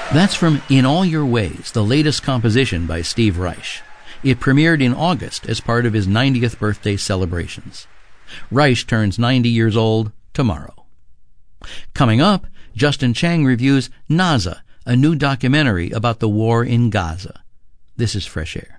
That's from In All Your Ways, the latest composition by Steve Reich. It premiered in August as part of his 90th birthday celebrations. Reich turns 90 years old tomorrow. Coming up, Justin Chang reviews Naza, a new documentary about the war in Gaza. This is Fresh Air.